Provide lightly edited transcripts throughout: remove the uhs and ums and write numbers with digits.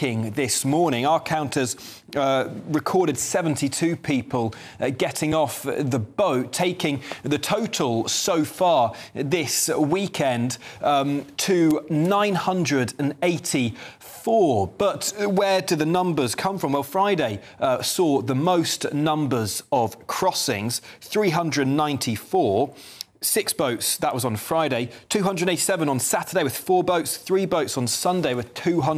breaking this morning. Our counters recorded 72 people getting off the boat, taking the total so far this weekend to 984. But where do the numbers come from? Well, Friday saw the most numbers of crossings, 394. 6 boats, that was on Friday, 287 on Saturday with 4 boats, 3 boats on Sunday with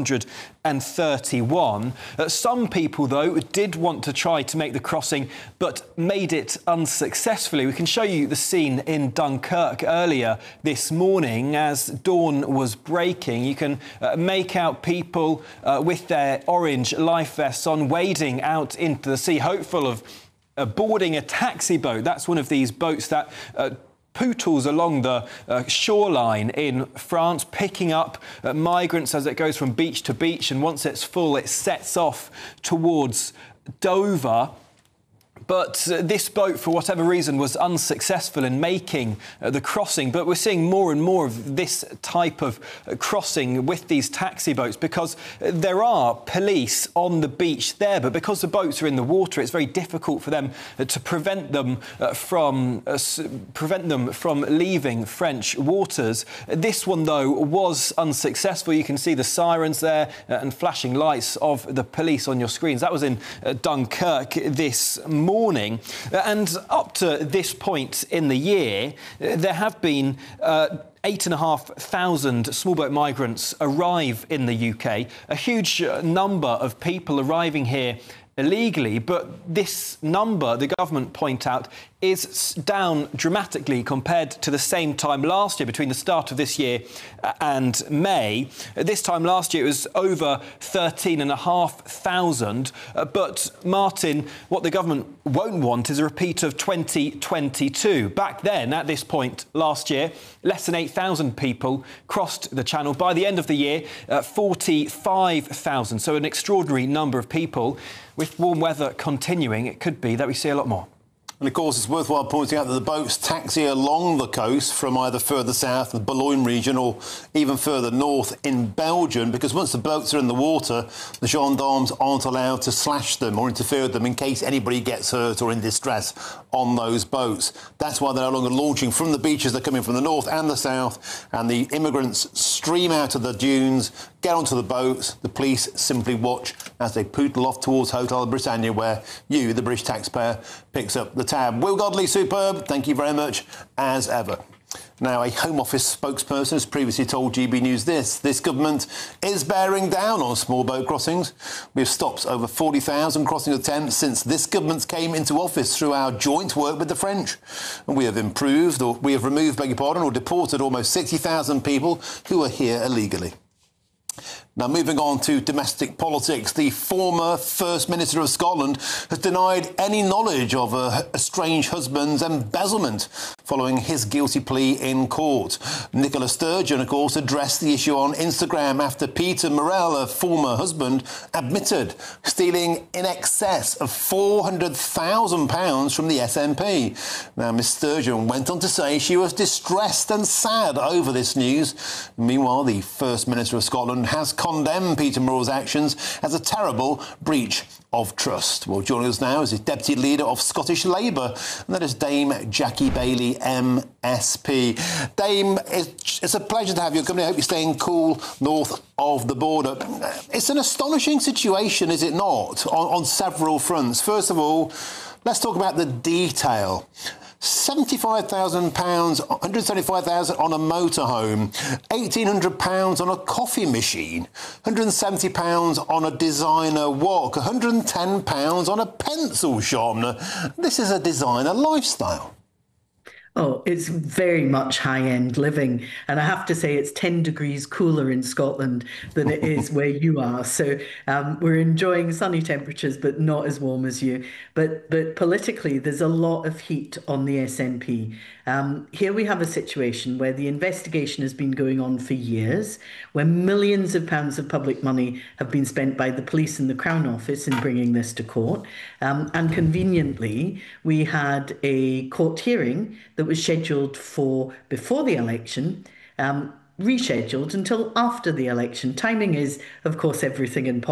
231. Some people, though, did want to try to make the crossing but made it unsuccessfully. We can show you the scene in Dunkirk earlier this morning as dawn was breaking. You can make out people with their orange life vests on wading out into the sea, hopeful of boarding a taxi boat. That's one of these boats that pootles along the shoreline in France, picking up migrants as it goes from beach to beach, and once it's full, it sets off towards Dover. But this boat, for whatever reason, was unsuccessful in making the crossing. But we're seeing more and more of this type of crossing with these taxi boats because there are police on the beach there. But because the boats are in the water, it's very difficult for them to prevent them from leaving French waters. This one, though, was unsuccessful. You can see the sirens there and flashing lights of the police on your screens. That was in Dunkirk this morning. And up to this point in the year, there have been 8,500 small boat migrants arrive in the UK, a huge number of people arriving here illegally, but this number, the government point out, is down dramatically compared to the same time last year, between the start of this year and May. This time last year it was over 13,500. But, Martin, what the government won't want is a repeat of 2022. Back then, at this point last year, less than 8,000 people crossed the channel. By the end of the year, 45,000. So an extraordinary number of people. With warm weather continuing, it could be that we see a lot more. And, of course, it's worthwhile pointing out that the boats taxi along the coast from either further south, the Boulogne region, or even further north in Belgium, because once the boats are in the water, the gendarmes aren't allowed to slash them or interfere with them in case anybody gets hurt or in distress on those boats. That's why they're no longer launching from the beaches. They're coming from the north and the south, and the immigrants stream out of the dunes, get onto the boats. The police simply watch as they poodle off towards Hotel Britannia, where you, the British taxpayer, picks up the tab. Will Godley, superb. Thank you very much, as ever. Now, a Home Office spokesperson has previously told GB News this government is bearing down on small boat crossings. We have stopped over 40,000 crossing attempts since this government came into office through our joint work with the French. And we have removed, or deported almost 60,000 people who are here illegally. Now, moving on to domestic politics, the former First Minister of Scotland has denied any knowledge of her estranged husband's embezzlement following his guilty plea in court. Nicola Sturgeon, of course, addressed the issue on Instagram after Peter Morell, her former husband, admitted stealing in excess of £400,000 from the SNP. Now, Miss Sturgeon went on to say she was distressed and sad over this news. Meanwhile, the First Minister of Scotland has condemned Peter Morell's actions as a terrible breach of trust. Well, joining us now is the Deputy Leader of Scottish Labour, and that is Dame Jackie Bailey, MSP. Dame, it's a pleasure to have you on company. I hope you're staying cool north of the border. It's an astonishing situation, is it not, on several fronts? First of all, let's talk about the detail. £75,000, £175,000 on a motorhome, £1,800 on a coffee machine, £170 on a designer watch, £110 on a pencil sharpener. This is a designer lifestyle. Oh, it's very much high-end living. And I have to say it's 10 degrees cooler in Scotland than it is where you are. So we're enjoying sunny temperatures, but not as warm as you. But politically, there's a lot of heat on the SNP. Here we have a situation where the investigation has been going on for years, where millions of pounds of public money have been spent by the police and the Crown Office in bringing this to court. And conveniently, we had a court hearing that was scheduled for before the election, rescheduled until after the election. Timing is, of course, everything in politics.